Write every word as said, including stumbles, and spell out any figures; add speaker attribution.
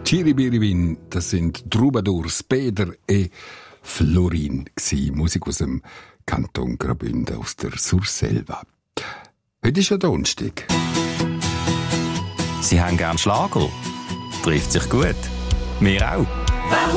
Speaker 1: Chiribiribin, das sind Troubadours, Peter et Florin gsi. Musik aus dem Kanton Graubünden, aus der Surselva. Heute ist ja Donnerstag.
Speaker 2: Sie haben gern Schlager. Trifft sich gut. Wir auch.
Speaker 3: Warum